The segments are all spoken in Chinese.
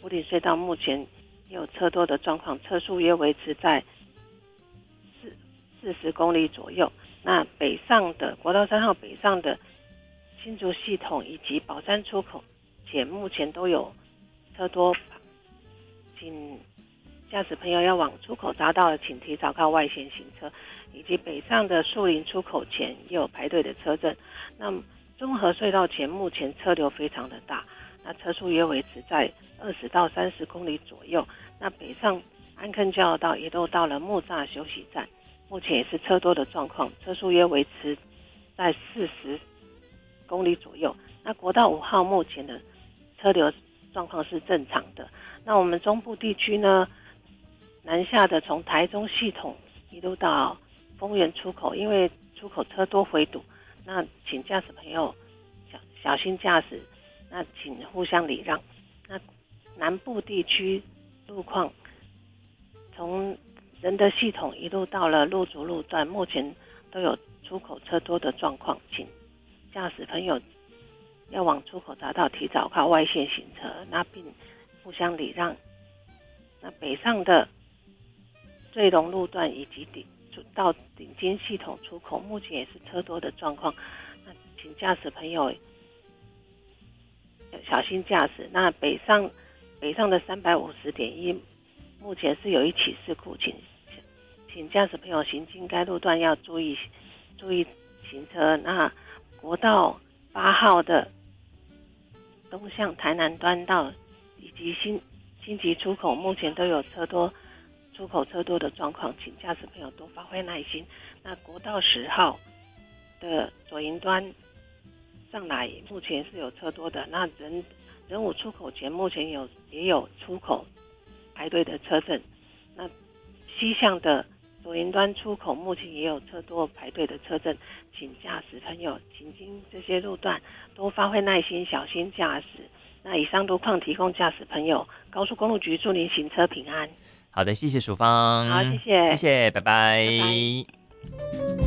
福林隧道目前也有车多的状况，车速约维持在40公里左右。那北上的国道3号北上的新竹系统以及宝山出口前目前都有车多，请驾驶朋友要往出口匝道的，请提早靠外线行车，以及北上的树林出口前也有排队的车阵。那么中和隧道前目前车流非常的大，那车速约维持在20到30公里左右。那北上安坑交流道也都到了木栅休息站，目前也是车多的状况，车速约维持在40公里左右。那国道5号目前的车流状况是正常的。那我们中部地区呢，南下的从台中系统一路到丰原出口，因为出口车多回堵，那请驾驶朋友小心驾驶，那请互相礼让。那南部地区路况，从仁德系统一路到了路竹路段，目前都有出口车多的状况，请驾驶朋友要往出口匝道提早靠外线行车，那并互相礼让。那北上的瑞隆路段以及到顶尖系统出口，目前也是车多的状况，那请驾驶朋友小心驾驶。那北上的350.1目前是有一起事故，请驾驶朋友行经该路段要注意行车。那国道8号的东向台南端道以及新集出口，目前都有出口车多的状况，请驾驶朋友多发挥耐心。那国道10号的左营端上来目前是有车多的，那仁武出口前目前也有出口排队的车阵。那西向的左营端出口目前也有车多排队的车阵，请驾驶朋友行经这些路段多发挥耐心，小心驾驶。那以上路况提供驾驶朋友，高速公路局祝您行车平安。 好的，谢谢淑芳。 好，谢谢， 拜拜。 拜拜。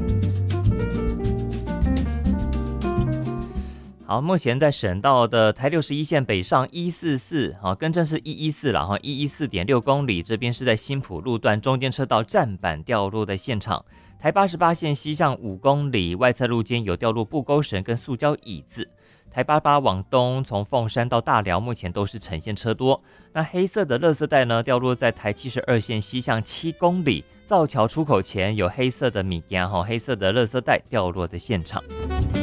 好，目前在省道的台61线北上144，更正是114了，114.6公里，这边是在新埔路段中间车道站板掉落的现场。台88线西向5公里，外侧路肩有掉落布钩绳跟塑胶椅子。台88往东，从凤山到大寮，目前都是呈现车多。那黑色的垃圾袋呢，掉落在台72线西向7公里，造桥出口前有黑色的米件，黑色的垃圾袋掉落的现场。